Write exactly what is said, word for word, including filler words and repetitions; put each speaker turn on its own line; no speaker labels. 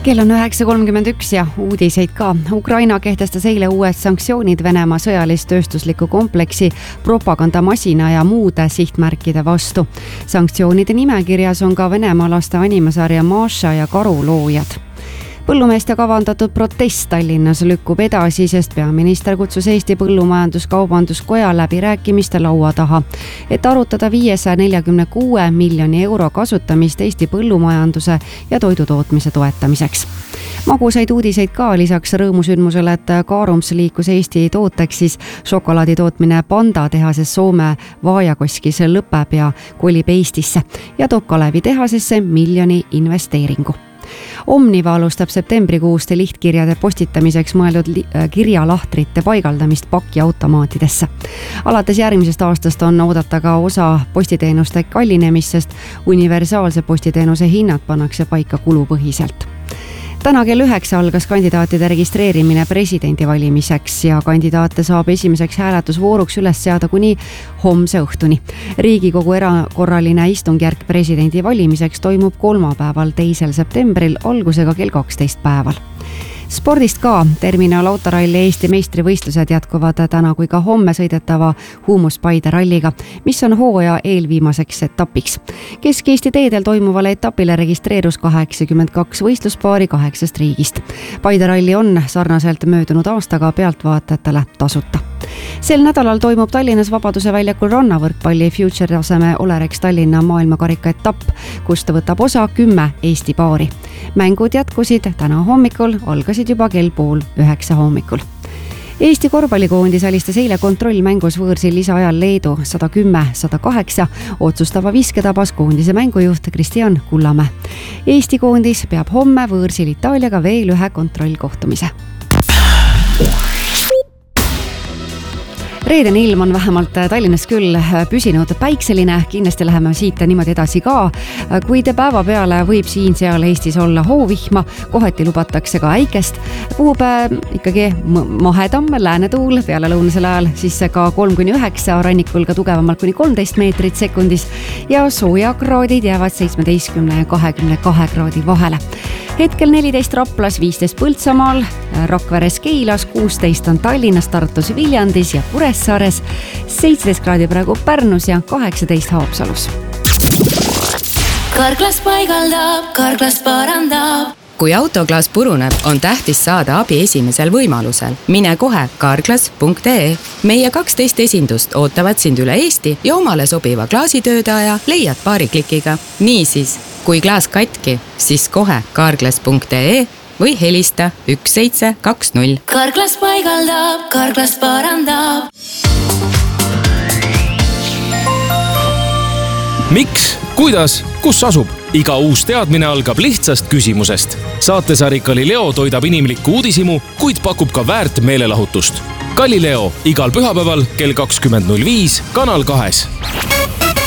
Kell on üheksa kolmkümmend üks ja uudiseid ka. Ukraina kehtestas eile uued sanktsioonid Venemaa sõjalist-tööstusliku kompleksi, propagandamasina ja muude sihtmärkide vastu. Sanktsioonide nimekirjas on ka venemaalaste animasarja Maša ja Karu loojad. Põllumeeste kavandatud protest Tallinnas lükkub edasi, sest peaminister kutsus Eesti Põllumajandus-Kaubanduskoja läbirääkimiste laua taha, et arutada viiesaja neljakümne kuue miljoni euro kasutamist Eesti põllumajanduse ja toidutootmise toetamiseks. Magusaid uudiseid ka lisaks rõõmusündmusele, et Kaarums liikus Eesti tooteks, siis šokolaadi tootmine Panda tehases Soome Vaajakoskis lõpeb ja kolib Eestisse ja toob Kalevi tehasesse miljoni investeeringu. Omniva alustab septembrikuuste lihtkirjade postitamiseks mõeldud kirjalahtrite paigaldamist pakiautomaatidesse. Alates järgmisest aastast on oodata ka osa postiteenuste kallinemist, sest universaalse postiteenuse hinnad pannakse paika kulupõhiselt. Täna kell üheksa algas kandidaatide registreerimine presidendivalimiseks ja kandidaate saab esimeseks hääletusvooruks üles seada kuni homse õhtuni. Riigikogu erakorraline istungjärk presidendivalimiseks toimub kolmapäeval teisel septembril algusega kell kaksteist päeval. Spordist ka. Terminal autoralli Eesti meistrivõistlused jätkuvad täna kui ka homme sõidetava Huumus-Paide ralliga, mis on hooaja eelviimaseks etapiks. Kesk-Eesti teedel toimuvale etapile registreerus kaheksakümmend kaks võistluspaari kaheksast riigist. Paide ralli on sarnaselt möödunud aastaga pealtvaatajatele tasuta. Sel nädalal toimub Tallinnas Vabaduse väljakul rannavõrkpalli Future taseme Olerex Tallinna maailmakarika etapp, kust võtab osa kümme Eesti paari. Mängud jätkusid täna hommikul, algasid juba kell pool üheksa hommikul. Eesti korvpallikoondis alistas eile kontrollmängus võõrsil lisaajal Leedu sada kümme sada kaheksa, otsustava viske tabas koondise mängujuht Kristjan Kullamäe. Eesti koondis peab homme võõrsil Itaaliaga veel ühe kontrollkohtumise. Reedene ilm on vähemalt Tallinnas küll püsinud päikseline, kindlasti läheme siit niimoodi edasi ka, kuid päeva peale võib siin seal Eestis olla hoovihma, kohati lubatakse ka äikest, puhub ikkagi mahedam läänetuul peale lõunasel ajal, siis ka kolm kuni üheksa, rannikul ka tugevamalt kuni kolmteist meetrit sekundis ja soojakraadid jäävad seitsmeteistkümne ja kahekümne kahe kraadi vahele. Hetkel neliteist Raplas, viisteist Põltsamaal, Rakveres, Keilas, kuusteist on Tallinnas, Tartus, Viljandis ja Kuressaares, seitseteist kraadi praegu Pärnus ja kaheksateist Haapsalus.
Karklas paigaldab, Karklas parandab.
Kui autoklaas puruneb, on tähtis saada abi esimesel võimalusel. Mine kohe karklas punkt ee. Meie kaksteist esindust ootavad sind üle Eesti ja omale sobiva klaasitöödaja leiad paari klikiga. Niisiis, kui klaas katki, siis kohe karklas punkt ee või helista üks seitse kaks null.
Karklas paigaldab, Karklas parandab.
Miks? Kuidas? Kus asub? Iga uus teadmine algab lihtsast küsimusest. Saatesari Galileo toidab inimlikku uudisimu, kuid pakub ka väärt meelelahutust. Galileo igal pühapäeval kell kakskümmend null viis Kanal kahes.